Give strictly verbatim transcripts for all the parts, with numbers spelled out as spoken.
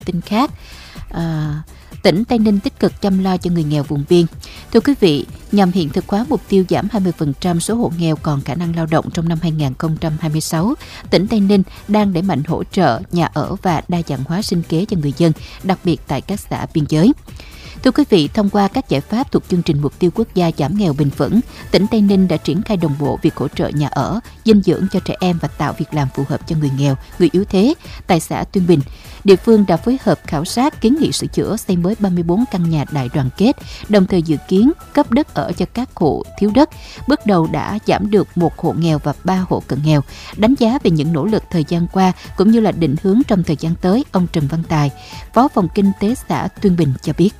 tin khác. À, tỉnh Tây Ninh tích cực chăm lo cho người nghèo vùng biên. Thưa quý vị, nhằm hiện thực hóa mục tiêu giảm hai mươi phần trăm số hộ nghèo còn khả năng lao động trong năm hai không hai sáu, tỉnh Tây Ninh đang đẩy mạnh hỗ trợ nhà ở và đa dạng hóa sinh kế cho người dân, đặc biệt tại các xã biên giới. Thưa quý vị, thông qua các giải pháp thuộc chương trình mục tiêu quốc gia giảm nghèo bền vững, tỉnh Tây Ninh đã triển khai đồng bộ việc hỗ trợ nhà ở, dinh dưỡng cho trẻ em và tạo việc làm phù hợp cho người nghèo, người yếu thế tại xã Tuyên Bình. Địa phương đã phối hợp khảo sát, kiến nghị sửa chữa, xây mới ba mươi bốn căn nhà đại đoàn kết, đồng thời dự kiến cấp đất ở cho các hộ thiếu đất. Bước đầu đã giảm được một hộ nghèo và ba hộ cận nghèo. Đánh giá về những nỗ lực thời gian qua cũng như là định hướng trong thời gian tới, ông Trần Văn Tài, Phó phòng Kinh tế xã Tuyên Bình cho biết.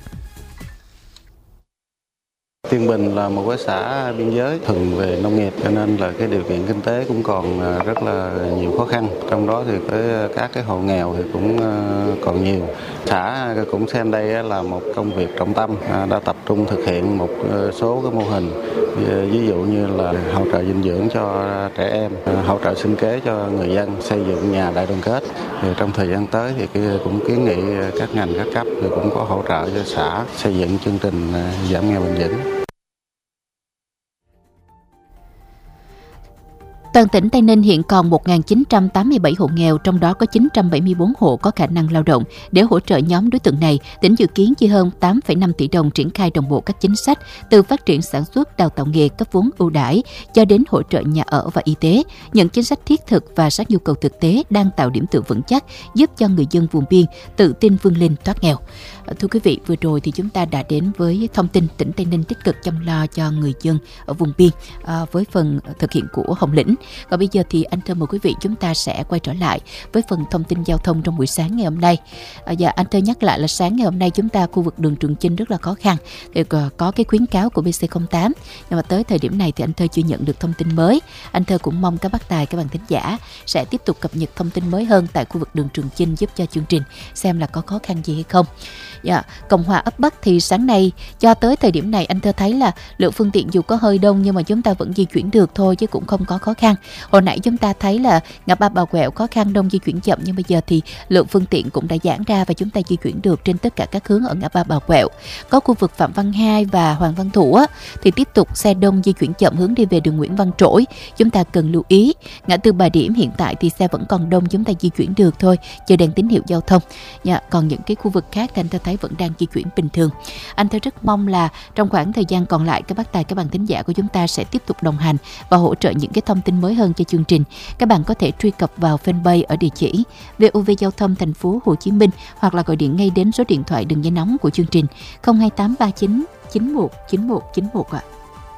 Tuyên Bình là một cái xã biên giới thuần về nông nghiệp, cho nên là cái điều kiện kinh tế cũng còn rất là nhiều khó khăn. Trong đó thì cái, các cái hộ nghèo thì cũng còn nhiều. Xã cũng xem đây là một công việc trọng tâm, đã tập trung thực hiện một số cái mô hình, ví dụ như là hỗ trợ dinh dưỡng cho trẻ em, hỗ trợ sinh kế cho người dân, xây dựng nhà đại đoàn kết. Thì trong thời gian tới thì cũng kiến nghị các ngành các cấp thì cũng có hỗ trợ cho xã xây dựng chương trình giảm nghèo bền vững. Toàn tỉnh Tây Ninh hiện còn một nghìn chín trăm tám mươi bảy hộ nghèo, trong đó có chín trăm bảy mươi tư hộ có khả năng lao động. Để hỗ trợ nhóm đối tượng này, tỉnh dự kiến chi hơn tám phẩy năm tỷ đồng triển khai đồng bộ các chính sách từ phát triển sản xuất, đào tạo nghề, cấp vốn ưu đãi cho đến hỗ trợ nhà ở và y tế. Những chính sách thiết thực và sát nhu cầu thực tế đang tạo điểm tựa vững chắc, giúp cho người dân vùng biên tự tin vươn lên thoát nghèo. Thưa quý vị, vừa rồi thì chúng ta đã đến với thông tin tỉnh Tây Ninh tích cực chăm lo cho người dân ở vùng biên à, với phần thực hiện của Hồng Lĩnh. Và bây giờ thì anh Thơ mời quý vị chúng ta sẽ quay trở lại với phần thông tin giao thông trong buổi sáng ngày hôm nay. À, dạ, anh Thơ nhắc lại là sáng ngày hôm nay chúng ta khu vực đường Trường Chinh rất là khó khăn. Thì có cái khuyến cáo của bê xê không tám, nhưng mà tới thời điểm này thì anh Thơ chưa nhận được thông tin mới. Anh Thơ cũng mong các bác tài, các bạn thính giả sẽ tiếp tục cập nhật thông tin mới hơn tại khu vực đường Trường Chinh giúp cho chương trình xem là có khó khăn gì hay không. Dạ, Cộng Hòa ấp Bắc thì sáng nay cho tới thời điểm này anh Thơ thấy là lượng phương tiện dù có hơi đông nhưng mà chúng ta vẫn di chuyển được thôi chứ cũng không có khó khăn. Hồi nãy chúng ta thấy là ngã ba Bà Quẹo khó khăn, đông di chuyển chậm, nhưng bây giờ thì lượng phương tiện cũng đã giãn ra và chúng ta di chuyển được trên tất cả các hướng ở ngã ba Bà Quẹo. Có khu vực Phạm Văn Hai và Hoàng Văn Thụ á, thì tiếp tục xe đông di chuyển chậm hướng đi về đường Nguyễn Văn Trỗi. Chúng ta cần lưu ý. Ngã tư Bà Điểm hiện tại thì xe vẫn còn đông, chúng ta di chuyển được thôi, chờ đèn tín hiệu giao thông. Dạ, còn những cái khu vực khác thì anh ta thấy vẫn đang di chuyển bình thường. Anh ta rất mong là trong khoảng thời gian còn lại các bác tài, các bạn thính giả của chúng ta sẽ tiếp tục đồng hành và hỗ trợ những cái thông tin mới hơn cho chương trình. Các bạn có thể truy cập vào fanpage ở địa chỉ vê o vê Giao thông Thành phố Hồ Chí Minh hoặc là gọi điện ngay đến số điện thoại đường dây nóng của chương trình không hai tám ba chín chín một chín một chín một ạ.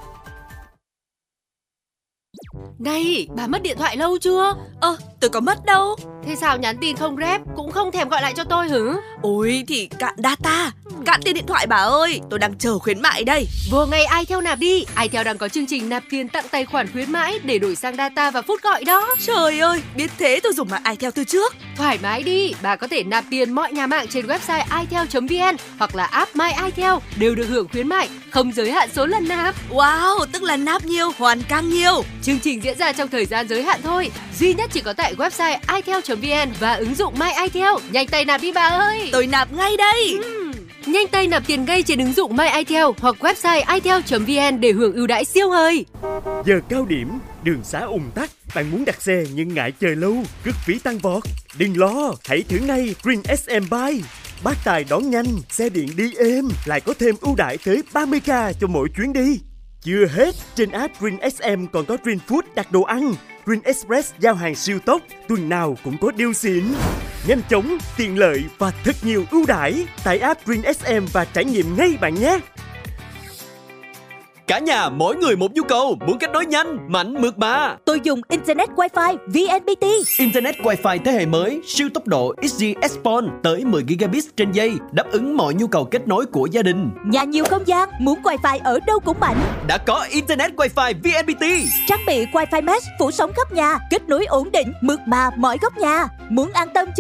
Này, bà mất điện thoại lâu chưa? Ơ, tôi có mất đâu. Thế sao nhắn tin không rep, cũng không thèm gọi lại cho tôi hử? Ôi thì cạn data, cạn tiền điện thoại bà ơi. Tôi đang chờ khuyến mại đây. Vô ngay iTel nạp đi. iTel đang có chương trình nạp tiền tặng tài khoản khuyến mãi để đổi sang data và phút gọi đó. Trời ơi, biết thế tôi dùng mạng iTel từ trước. Thoải mái đi, bà có thể nạp tiền mọi nhà mạng trên website itel chấm vn hoặc là app My iTel đều được hưởng khuyến mại, không giới hạn số lần nạp. Wow, tức là nạp nhiều, hoàn càng nhiều. Chương trình diễn ra trong thời gian giới hạn thôi, duy nhất chỉ có tại website itel chấm vn và ứng dụng My iTel. Nhanh tay nạp đi bà ơi. Tôi nạp ngay đây. uhm. Nhanh tay nạp tiền ngay trên ứng dụng My iTel hoặc website itel chấm vn để hưởng ưu đãi siêu hời. Giờ cao điểm, đường xá ùn tắc, bạn muốn đặt xe nhưng ngại chờ lâu, cước phí tăng vọt. Đừng lo, hãy thử ngay Green ét em Bike. Bác tài đón nhanh, xe điện đi êm, lại có thêm ưu đãi tới ba mươi k cho mỗi chuyến đi. Chưa hết, trên app Green ét em còn có Green Food đặt đồ ăn, Green Express giao hàng siêu tốc, tuần nào cũng có deal xịn. Nhanh chóng, tiện lợi và thật nhiều ưu đãi. Tải app Green ét em và trải nghiệm ngay bạn nhé. Cả nhà mỗi người một nhu cầu, muốn kết nối nhanh, mạnh, mượt mà. Tôi dùng Internet Wi-Fi vê en pê tê. Internet Wi-Fi thế hệ mới, siêu tốc độ ích giê Xpon tới mười gigabit trên giây, đáp ứng mọi nhu cầu kết nối của gia đình. Nhà nhiều không gian, muốn Wi-Fi ở đâu cũng mạnh. Đã có Internet Wi-Fi vê en pê tê. Trang bị Wi-Fi Mesh phủ sóng khắp nhà, kết nối ổn định, mượt mà mọi góc nhà. Muốn an tâm